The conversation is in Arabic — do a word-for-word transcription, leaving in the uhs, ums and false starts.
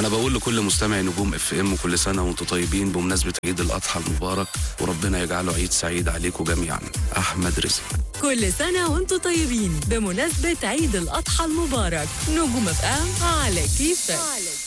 انا بقول لكل مستمعي نجوم اف ام كل سنه وانتم طيبين بمناسبه عيد الاضحى المبارك، وربنا يجعله عيد سعيد عليكم جميعا. احمد رزق. كل سنه وانتم طيبين بمناسبه عيد الاضحى المبارك. نجوم اف ام على كيفك.